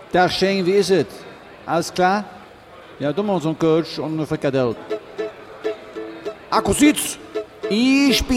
Tag Shane, wie ist es? Alles klar? Ja, du mal so ein Coach und eine Frikadelle. Akkusitz! Ich bin